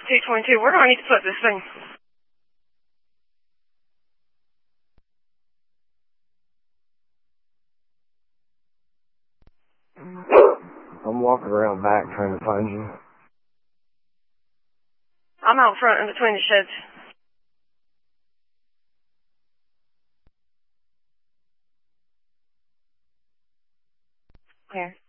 222. Where do I need to put this thing? I'm walking around back trying to find you. I'm out front in between the sheds. Here.